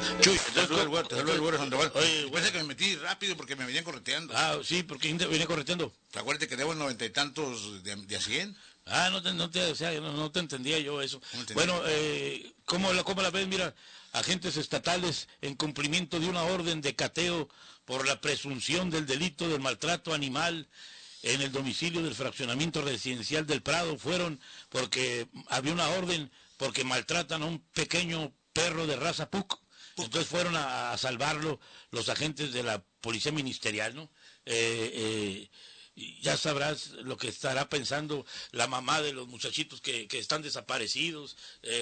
Chuy, te saludo el güero Sandoval. Oye, parece que me metí rápido porque me venían correteando. Ah, sí, porque venía correteando. Acuérdate que debo 90 y tantos de a 100. Ah, o sea, no te entendía yo eso. Bueno, ¿cómo la ves? Mira, agentes estatales en cumplimiento de una orden de cateo por la presunción del delito del maltrato animal en el domicilio del fraccionamiento residencial del Prado fueron porque había una orden porque maltratan a un pequeño perro de raza Pug. Entonces fueron a salvarlo los agentes de la policía ministerial, ¿no? Ya sabrás lo que estará pensando la mamá de los muchachitos que están desaparecidos,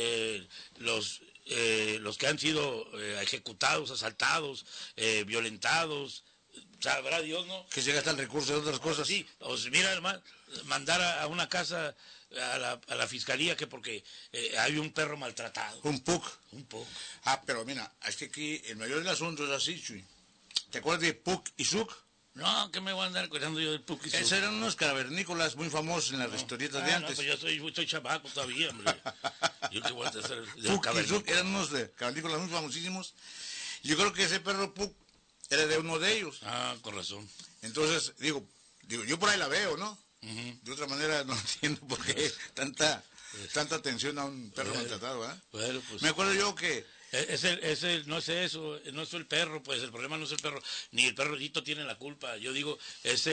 los que han sido ejecutados, asaltados, violentados. Sabrá Dios, ¿no? Que se gasta el recurso de otras cosas. Sí, o sea, mira, hermano, mandar a una casa a la fiscalía que porque hay un perro maltratado. Un Pug. Un Pug. Ah, pero mira, es que aquí el mayor del asunto es así, Chuy. ¿Te acuerdas de Pug y Suk? No, ¿qué me voy a andar acordando yo del Pug y Suk? Esos eran unos cavernícolas muy famosos en las historietas de antes. No, pues yo soy chamaco todavía, hombre. Yo qué voy a hacer Pug y Suk eran unos de cavernícolas muy famosísimos. Yo creo que ese perro Pug era de uno de ellos. Ah, con razón. Entonces, digo, yo por ahí la veo, ¿no? De otra manera no entiendo por qué tanta atención a un perro maltratado, ¿verdad? Bueno, pues, me acuerdo yo que... no es eso, no es el perro, pues el problema no es el perro, ni el perrito tiene la culpa. Yo digo, es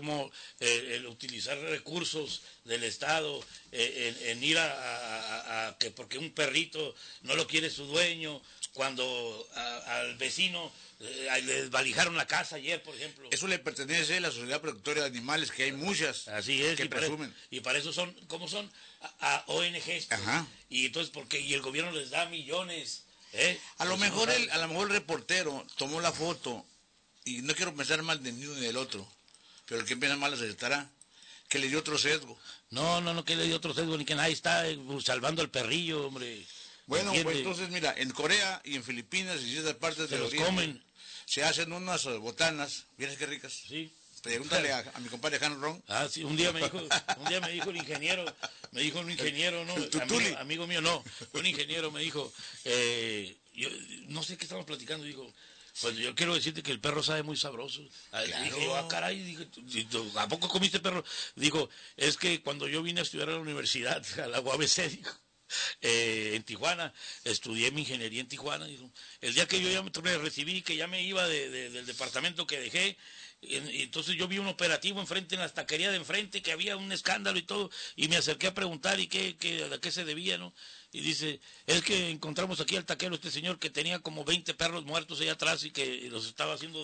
el utilizar recursos del Estado en ir a que porque un perrito no lo quiere su dueño, cuando al vecino le desvalijaron la casa ayer, por ejemplo. Eso le pertenece a la Sociedad Protectora de Animales, que hay muchas. Así es, que presumen. Y para eso son, ¿cómo son? A ONGs. Pues. Ajá. Y entonces, y el gobierno les da millones. A lo mejor el reportero tomó la foto, y no quiero pensar mal de ni uno ni del otro, pero el que piensa mal acertará, que le dio otro sesgo. No, que le dio otro sesgo, ni que nadie está salvando al perrillo, hombre. Bueno, pues entonces mira, en Corea y en Filipinas y ciertas partes de los comen. Se hacen unas botanas, ¿vienes qué ricas? Sí. Pregúntale a mi compadre Han Ron. Ah, sí, un día me dijo el ingeniero, ¿no? Amigo mío, no, un ingeniero me dijo, yo no sé qué estamos platicando, dijo, pues yo quiero decirte que el perro sabe muy sabroso. Claro. Dije yo, caray, dije, ¿a poco comiste perro? Dijo, es que cuando yo vine a estudiar a la universidad, a la UABC, dijo, en Tijuana, estudié mi ingeniería en Tijuana, dijo, el día que yo ya me recibí, que ya me iba del departamento que dejé, y entonces yo vi un operativo enfrente, en la taquería de enfrente, que había un escándalo y todo, y me acerqué a preguntar y a qué se debía, ¿no? Y dice, es que encontramos aquí al taquero, este señor que tenía como 20 perros muertos allá atrás y que los estaba haciendo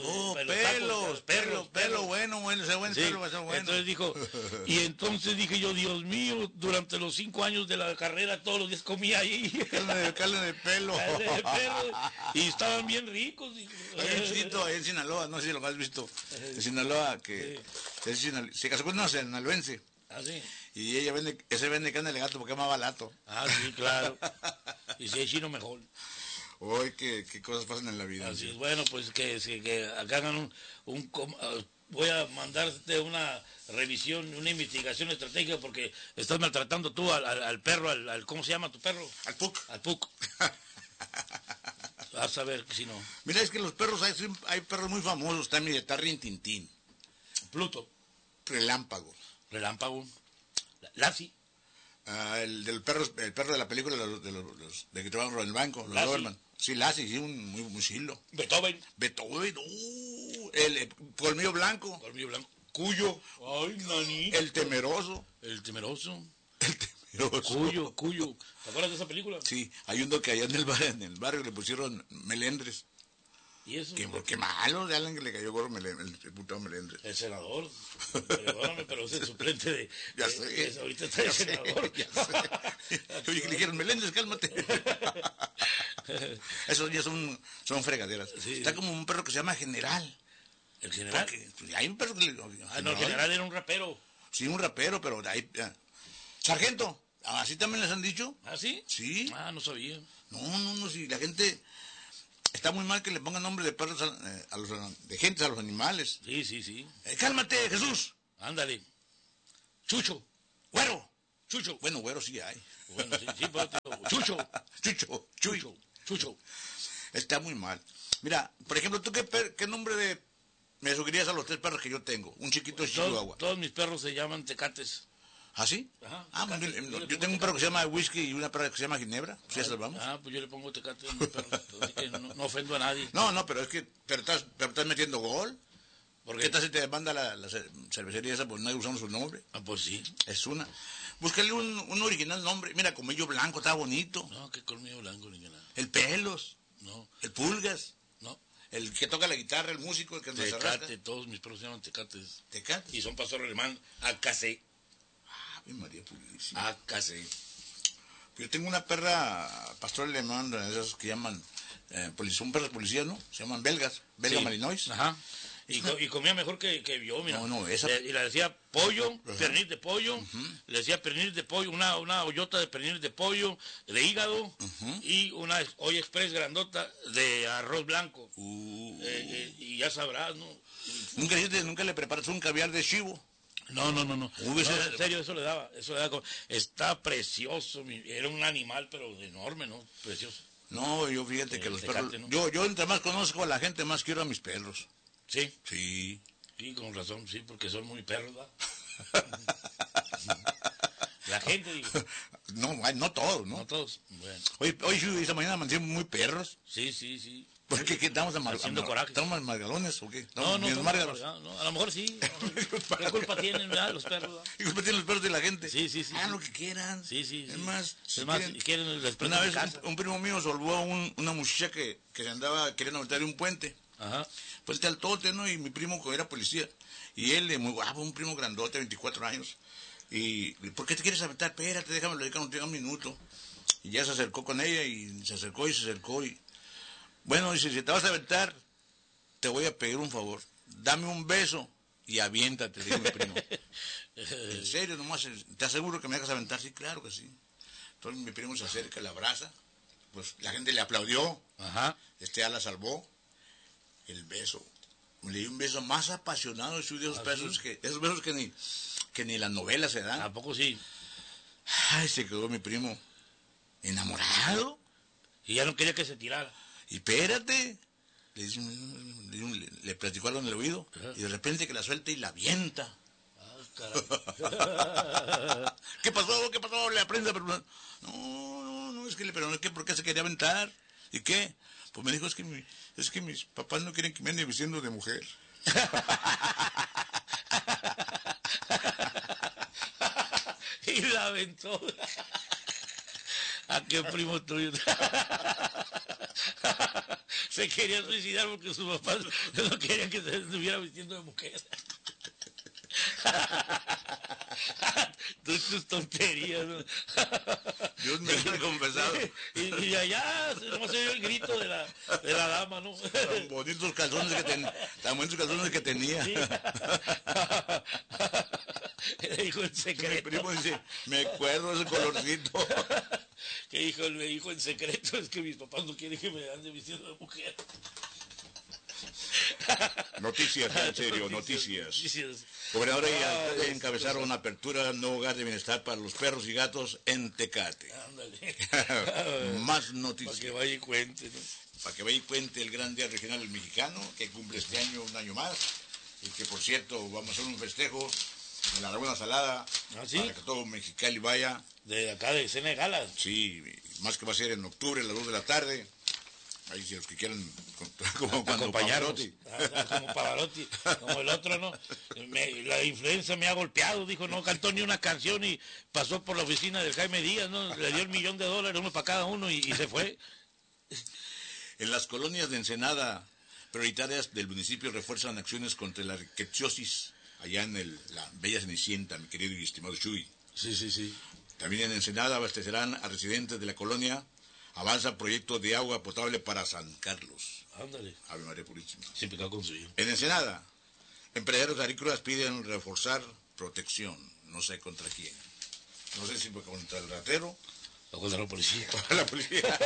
pelo bueno, ese buen pelo va a ser bueno. Entonces dijo, y entonces dije yo, Dios mío, durante los 5 años de la carrera todos los días comía ahí. Carne de pelo. Y estaban bien ricos. Hay un chiquito ahí en Sinaloa, no sé si lo has visto, en Sinaloa, que se casó con una sinaloense. Ah, sí. Y ella vende carne de gato porque es más barato. Ah, sí, claro. Y si es chino, mejor. Uy, qué cosas pasan en la vida. Así es, bueno, pues que acá hagan voy a mandarte una revisión, una investigación estratégica porque estás maltratando tú al perro, ¿cómo se llama tu perro? Al Pug. Al Pug. Vas a ver si no. Mira, es que los perros, hay perros muy famosos también, está Rintintín. Pluto. Relámpago. Lassie. El perro de la película de que trabajan en el banco, los Doberman. Sí, Lassie, sí, muy chilo. Beethoven, el colmillo blanco. Cuyo. Ay, nanito. El temeroso. Cuyo. ¿Te acuerdas de esa película? Sí, hay uno que allá en el barrio le pusieron Melendres. ¿Y eso? Qué malo de alguien que le cayó gorro el putado Melendres. El senador. Perdóname, pero es el suplente de... Ya sé. Ahorita está el senador. Ya sé. Oye, que le dijeron, Melendres, cálmate. Esos ya son fregaderas. Sí. Está como un perro que se llama General. ¿El General? Porque, hay un perro que no, el General era un rapero. Sí, un rapero, pero de ahí... Sargento, ¿así también les han dicho? ¿Ah, sí? Sí. Ah, no sabía. No, si la gente... Está muy mal que le pongan nombre de perros de gente a los animales. Sí. Cálmate, Jesús. Ándale. Chucho. Güero. Chucho. Bueno, güero sí hay. Bueno, sí, pero Chucho. Chucho. Está muy mal. Mira, por ejemplo, ¿tú qué nombre me sugerirías a los 3 perros que yo tengo? Un chiquito de Chihuahua. Todos mis perros se llaman Tecates. ¿Ah, sí? Ajá, Yo tengo un perro que se llama Whisky y una perra que se llama Ginebra. ¿Sí ya salvamos? Pues yo le pongo Tecate a mis perros. Así que no ofendo a nadie. No, pero es que estás metiendo gol. ¿Por ¿Qué tal si te demanda la cervecería esa por no usamos su nombre? Pues sí. Es una. Búscale un original nombre. Mira, Colmillo Blanco, está bonito. No, ¿qué Colmillo Blanco? Ni nada. El Pelos. No. El Pulgas. No. El que toca la guitarra, el músico, el que nos arrastra. Tecate, todos mis perros se llaman Tecates. ¿Tecate? Y son pastor alemán, AKC. María Purísima. AKC. Yo tengo una perra pastor alemán, de esas que llaman, son perros policías, ¿no? Se llaman belga sí. Malinois. Ajá. Y comía mejor que yo, mira. No, esa... y le decía pollo, pernil de pollo, le decía pernil de pollo, una ollota de pernil de pollo, de hígado, y una olla express grandota de arroz blanco. Y ya sabrás, ¿no? ¿Nunca le preparas un caviar de chivo? No. En serio, eso le daba. Está precioso. Era un animal, pero enorme, ¿no? Precioso. No, yo fíjate que los perros... ¿No? Yo entre más conozco a la gente, más quiero a mis perros. ¿Sí? Sí. Sí, con razón, sí, porque son muy perros, ¿verdad? La gente, digo. No todos, ¿no? No todos. Bueno. Hoy esta mañana amanecimos muy perros. Sí. ¿Por qué estamos haciendo coraje? ¿Estamos amargalones o qué? No, a lo mejor sí. ¿Qué culpa tienen los perros? ¿verdad? ¿Qué culpa tienen los perros de la gente? Sí. Hagan lo que quieran. Sí. Es más, si quieren les una vez un primo mío salvó a una muchacha que se andaba queriendo aventar de un puente. Ajá. Puente al tote, ¿no? Y mi primo era policía. Y él, muy guapo, un primo grandote, 24 años. Y, ¿por qué te quieres aventar? Espérate, déjame lo dedicar un minuto. Y ya se acercó con ella y se acercó. Y bueno, dice, si te vas a aventar, te voy a pedir un favor. Dame un beso y aviéntate, dijo mi primo. En serio, nomás, ¿te aseguro que me dejas aventar? Sí, claro que sí. Entonces mi primo se acerca, la abraza. Pues la gente le aplaudió. Ajá. Ya la salvó. El beso. Le di un beso más apasionado de esos besos que ni las novelas se dan. ¿A poco sí? Ay, se quedó mi primo enamorado. Y ya no quería que se tirara. Y espérate. Le platicó algo en el oído. Y de repente que la suelta y la avienta. ¿Qué pasó? Le aprende a preguntar. No, es que ¿por qué se quería aventar? ¿Y qué? Pues me dijo, es que mis papás no quieren que me ande vistiendo de mujer. Y la aventó. ¿A qué primo tuyo? Se quería suicidar porque sus papás no querían que se estuviera vistiendo de mujer. Tus tonterías, ¿no? Dios me lo ha confesado. Y allá no se oyó el grito de la dama, ¿no? Tan bonitos calzones que tenía. Sí. Le dijo el secreto. Mi primo dice, me acuerdo de ese colorcito. Que me dijo en secreto, es que mis papás no quieren que me ande vistiendo de mujer. Noticias, en serio, noticias. Gobernador y encabezaron apertura de un nuevo hogar de bienestar para los perros y gatos en Tecate. Ándale. Más noticias. Para que vaya y cuente, ¿no? Para que vaya y cuente el gran día regional del mexicano, que cumple este año un año más. Y que, por cierto, vamos a hacer un festejo en la Laguna Salada. ¿Ah, sí? Para que todo Mexicali vaya. De acá, de Cena de Gala. Sí, más que va a ser en octubre, a las 2 de la tarde. Ahí si los que quieran, como cuando Pavarotti. Como Pavarotti, como el otro, ¿no? La influenza me ha golpeado, dijo, no cantó ni una canción y pasó por la oficina del Jaime Díaz, ¿no? Le dio $1 millón, uno para cada uno y se fue. En las colonias de Ensenada prioritarias del municipio refuerzan acciones contra la riquetiosis allá en la Bella Cenicienta, mi querido y estimado Chuy. Sí. También en Ensenada abastecerán a residentes de la colonia. Avanza proyecto de agua potable para San Carlos. Ándale. Ave María Purísima. Siempre que ha conseguido. En Ensenada, empresarios agrícolas piden reforzar protección. No sé contra quién. No sé si contra el ratero. O contra la policía. Contra la policía.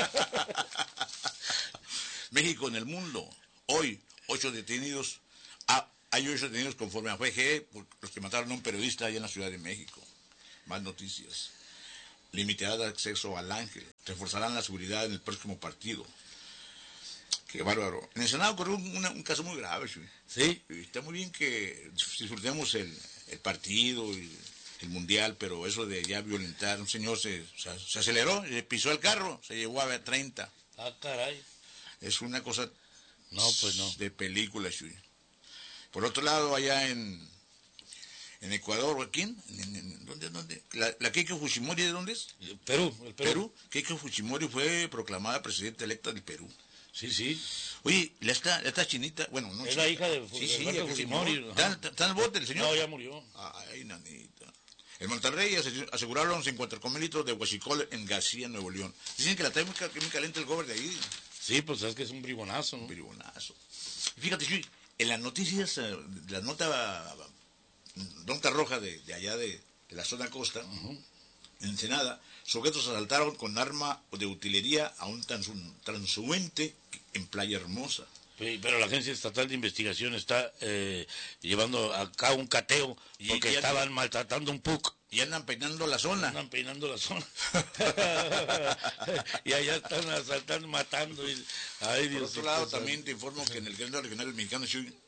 México en el mundo. Hoy, 8 detenidos. Hay 8 detenidos conforme a FGE por los que mataron a un periodista allá en la Ciudad de México. Más noticias. Limitada de acceso al Ángel. Reforzarán la seguridad en el próximo partido. Qué bárbaro. En el Senado ocurrió un caso muy grave, Chuy. Sí. Y está muy bien que disfrutemos el partido y el mundial, pero eso de ya violentar, un señor se aceleró, se pisó el carro, se llevó a 30. Ah, caray. Es una cosa no, pues no. de película, Chuy. Por otro lado, allá en Ecuador, ¿o quién? ¿Dónde? ¿La Keiko Fujimori de dónde es? Perú. Perú. Keiko Fujimori fue proclamada presidenta electa del Perú. Sí. Oye, esta chinita, bueno, no. Es la hija de Fujimori. ¿Está en el bote el señor? No, ya murió. Ay, nanita. En Monterrey aseguraron 54,000 litros de huachicol en García, Nuevo León. Dicen que la trae muy caliente el gobernador de ahí. Sí, pues es que es un bribonazo, ¿no? Un bribonazo. Y fíjate, Chuy, en las noticias, la nota roja de allá de la zona costa, en Ensenada, sujetos asaltaron con arma de utilería a un transuente en Playa Hermosa. Pero la Agencia Estatal de Investigación está llevando a cabo un cateo porque estaban maltratando un PUC. Y andan peinando la zona. Y allá están asaltando, matando. Ay, Dios. Por otro lado, también te informo que en el Gremio Regional Mexicano,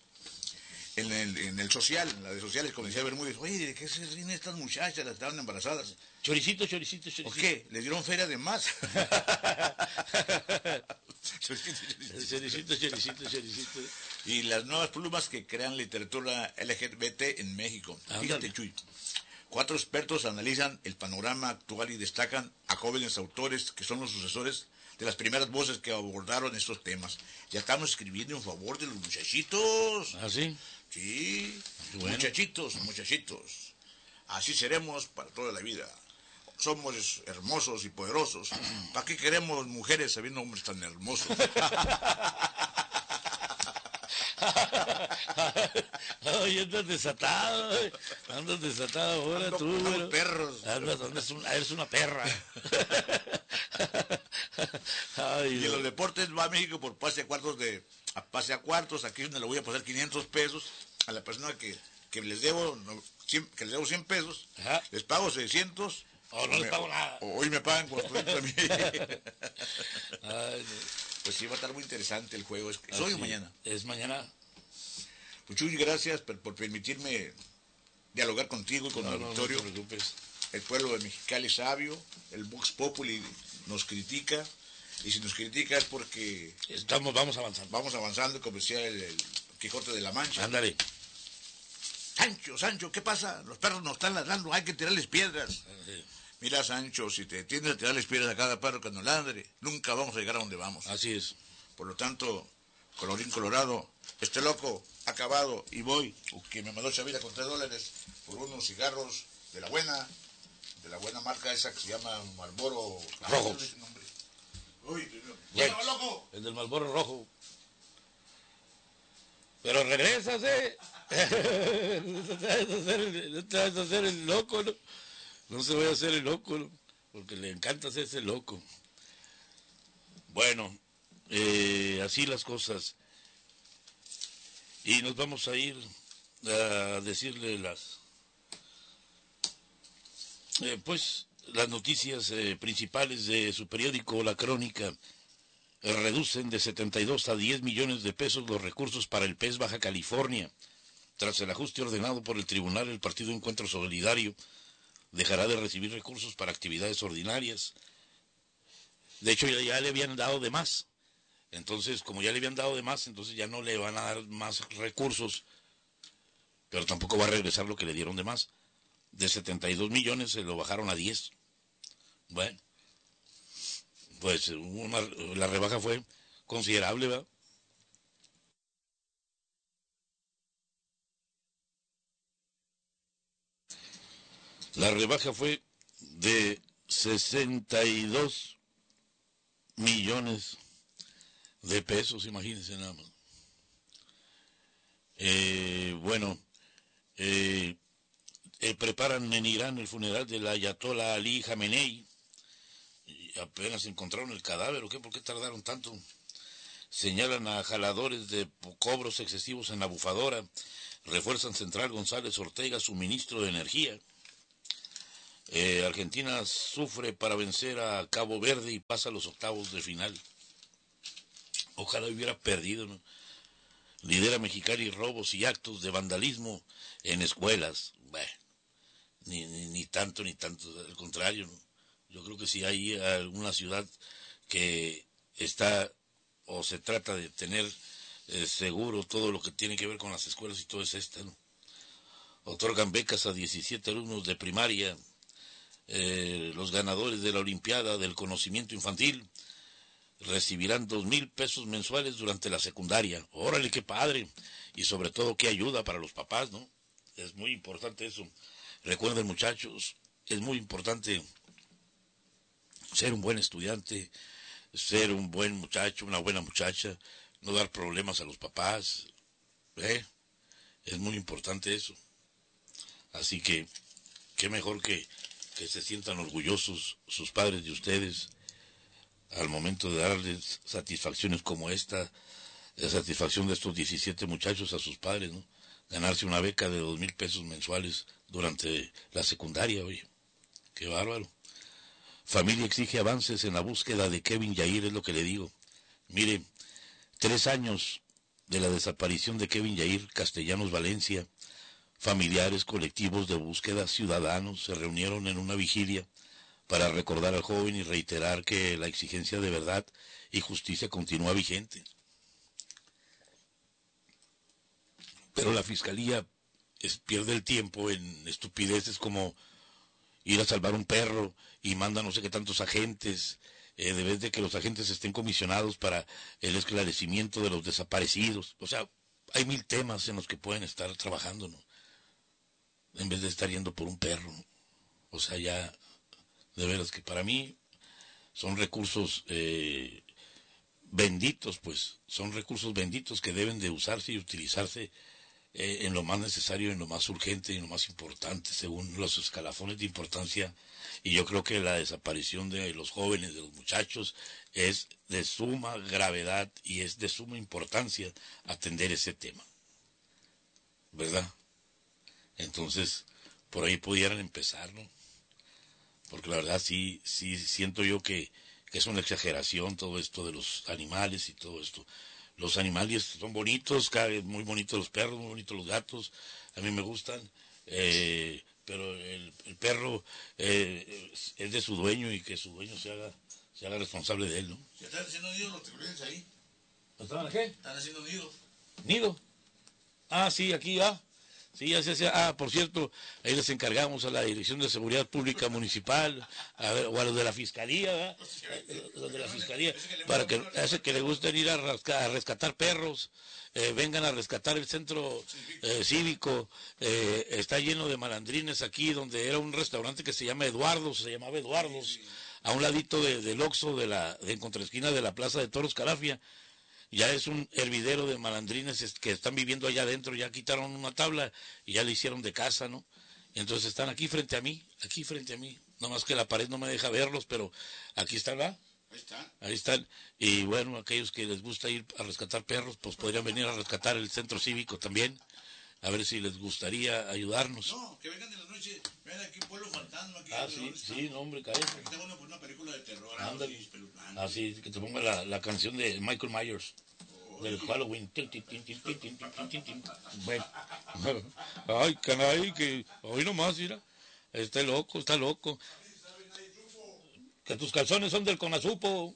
en el social, en la de sociales, como decía Bermúdez, oye, ¿de qué se ríen estas muchachas? Las estaban embarazadas. Choricito. ¿Por qué? ¿Les dieron feria de más? Choricito. Y las nuevas plumas que crean literatura LGBT en México. Fíjate, Chuy. 4 expertos analizan el panorama actual y destacan a jóvenes autores que son los sucesores de las primeras voces que abordaron estos temas. Ya estamos escribiendo en favor de los muchachitos. ¿Ah, sí? Sí, bueno. Muchachitos. Así seremos para toda la vida. Somos hermosos y poderosos. ¿Para qué queremos mujeres sabiendo hombres tan hermosos? Ay, andas desatado ahora. Ando tú, con los perros. Eres una perra. Ay, y en los deportes va a México por pase a cuartos. Aquí donde le voy a pasar 500 pesos a la persona que les debo 100 pesos. Ajá. Les pago 600. No les pago nada. Hoy me pagan con también. Ay, no. Pues sí, va a estar muy interesante el juego. ¿Es hoy o mañana? Es mañana. Pues Chuy, gracias por permitirme dialogar contigo y con el auditorio. No te preocupes. El pueblo de Mexicali es sabio, el Vox Populi nos critica, y si nos critica es porque... Vamos avanzando. Vamos avanzando, como decía el Quijote de la Mancha. Ándale. Sancho, ¿qué pasa? Los perros nos están ladrando, hay que tirarles piedras. Sí. Mira, Sancho, si te tiendes a tirarles piedras a cada perro que nos ladre, nunca vamos a llegar a donde vamos. Así es. Por lo tanto, colorín colorado, este loco acabado y voy, que me mandó Chavira con $3 por unos cigarros de la buena marca esa que se llama Marlboro Rojo. Uy, Bueno, loco. El del Marlboro rojo. Pero regresas, No te vas a hacer el loco, ¿no? No se vaya a hacer el loco, ¿no? Porque le encanta hacerse el loco. Bueno, así las cosas. Y nos vamos a ir a decirle las noticias principales de su periódico La Crónica. Reducen de 72 a 10 millones de pesos los recursos para el PES Baja California. Tras el ajuste ordenado por el tribunal, el Partido Encuentro Solidario dejará de recibir recursos para actividades ordinarias. De hecho, ya le habían dado de más. Entonces, como ya le habían dado de más, entonces ya no le van a dar más recursos, pero tampoco va a regresar lo que le dieron de más. De 72 millones se lo bajaron a 10. Bueno, pues la rebaja fue considerable, ¿verdad? La rebaja fue de 62 millones de pesos, imagínense nada más. Preparan en Irán el funeral del ayatollah Ali Jamenei. Y apenas encontraron el cadáver, ¿o qué? ¿Por qué tardaron tanto? Señalan a jaladores de cobros excesivos en la bufadora. Refuerzan Central González Ortega, su ministro de Energía. Argentina sufre para vencer a Cabo Verde y pasa a los octavos de final. Ojalá hubiera perdido, ¿no? Lidera Mexicali robos y actos de vandalismo en escuelas. Bueno, ni tanto, al contrario, ¿no? Yo creo que si hay alguna ciudad que está o se trata de tener seguro todo lo que tiene que ver con las escuelas y todo es esta, ¿no? Otorgan becas a 17 alumnos de primaria, los ganadores de la Olimpiada del Conocimiento Infantil recibirán 2,000 pesos mensuales durante la secundaria. Órale, qué padre. Y sobre todo, qué ayuda para los papás, ¿no? Es muy importante eso. Recuerden, muchachos, es muy importante ser un buen estudiante, ser un buen muchacho, una buena muchacha, no dar problemas a los papás. Es muy importante eso. Así que, qué mejor que se sientan orgullosos sus padres de ustedes al momento de darles satisfacciones como esta, la satisfacción de estos 17 muchachos a sus padres, ¿no? Ganarse una beca de 2,000 pesos mensuales durante la secundaria, oye, qué bárbaro. Familia exige avances en la búsqueda de Kevin Yair, es lo que le digo. Mire, 3 años de la desaparición de Kevin Yair Castellanos Valencia, familiares, colectivos de búsqueda, ciudadanos se reunieron en una vigilia para recordar al joven y reiterar que la exigencia de verdad y justicia continúa vigente. Pero la Fiscalía pierde el tiempo en estupideces como ir a salvar un perro y manda no sé qué tantos agentes, de vez de que los agentes estén comisionados para el esclarecimiento de los desaparecidos. O sea, hay 1000 temas en los que pueden estar trabajando, ¿no? En vez de estar yendo por un perro, ¿no? O sea, ya... De veras que para mí son recursos benditos, pues, son recursos benditos que deben de usarse y utilizarse en lo más necesario, en lo más urgente, en lo más importante, según los escalafones de importancia. Y yo creo que la desaparición de los jóvenes, de los muchachos, es de suma gravedad y es de suma importancia atender ese tema, ¿verdad? Entonces, por ahí pudieran empezar, ¿no? Porque la verdad sí siento yo que es una exageración todo esto de los animales y todo esto. Los animales son bonitos, muy bonitos los perros, muy bonitos los gatos, a mí me gustan, pero el perro es de su dueño y que su dueño se haga responsable de él, ¿no? ¿Se están haciendo nidos los tiburones ahí? ¿Estaban qué? Están haciendo nidos. ¿Nido? Ah, sí, aquí ya. Sí, ya se hacía. Ah, por cierto, ahí les encargamos a la Dirección de Seguridad Pública Municipal, o a los de la Fiscalía, ¿verdad? Los de la Fiscalía, para que a ese que le gusten ir a rescatar perros, vengan a rescatar el centro cívico. Está lleno de malandrines aquí, donde era un restaurante que se llamaba Eduardo's, a un ladito del Oxxo, en contraesquina de la Plaza de Toros Calafia. Ya es un hervidero de malandrines que están viviendo allá adentro, ya quitaron una tabla y ya le hicieron de casa, ¿no? Y entonces están aquí frente a mí, nomás que la pared no me deja verlos, pero aquí están, ¿verdad? Ahí están. Y bueno, aquellos que les gusta ir a rescatar perros, pues podrían venir a rescatar el centro cívico también, a ver si les gustaría ayudarnos. No, que vengan de la noche, vengan aquí Pueblo Fantasma. Aquí sí, no, hombre, cállate. Aquí está bueno por una película de terror. Ándale. Así, que te ponga la canción de Michael Myers. Del Halloween. Bueno. Ay, canay, que hoy nomás, mira. Está loco. Que tus calzones son del Conazupo.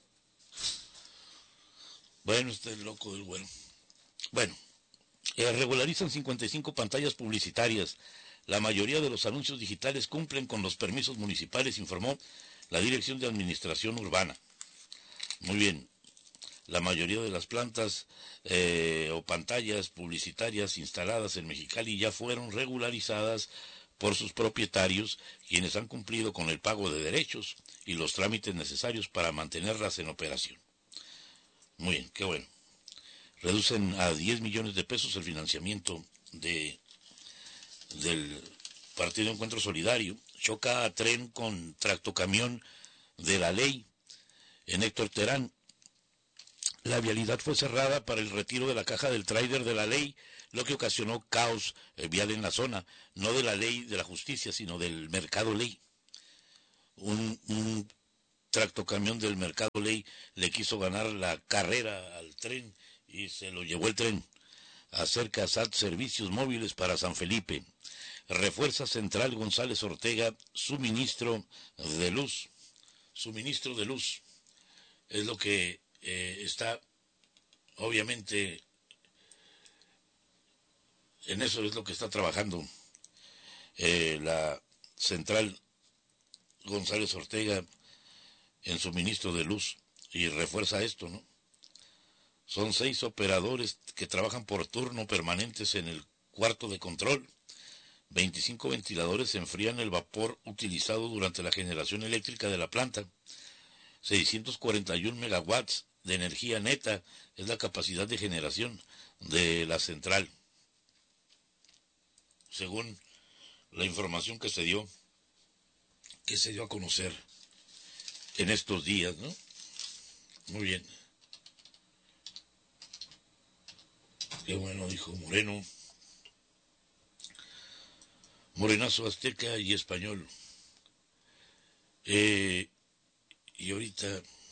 Bueno, este loco del bueno. Bueno, regularizan 55 pantallas publicitarias. La mayoría de los anuncios digitales cumplen con los permisos municipales, informó la Dirección de Administración Urbana. Muy bien. La mayoría de las plantas o pantallas publicitarias instaladas en Mexicali ya fueron regularizadas por sus propietarios, quienes han cumplido con el pago de derechos y los trámites necesarios para mantenerlas en operación. Muy bien, qué bueno. Reducen a 10 millones de pesos el financiamiento del Partido Encuentro Solidario. Choca a tren con tractocamión de la ley en Héctor Terán. La vialidad fue cerrada para el retiro de la caja del tráiler de la ley, lo que ocasionó caos vial en la zona, no de la ley de la justicia, sino del mercado ley. Un tractocamión del Mercado Ley le quiso ganar la carrera al tren y se lo llevó el tren. Acerca SAT servicios móviles para San Felipe. Refuerza Central González Ortega, suministro de luz. Suministro de luz. Es lo que está, obviamente, en eso es lo que está trabajando la Central González Ortega en suministro de luz, y refuerza esto, ¿no? Son 6 operadores que trabajan por turno permanentes en el cuarto de control. 25 ventiladores enfrían el vapor utilizado durante la generación eléctrica de la planta. 641 megawatts de energía neta es la capacidad de generación de la central, según la información que se dio a conocer en estos días, ¿no? Muy bien. Qué bueno, dijo Moreno. Morenazo azteca y español. Y ahorita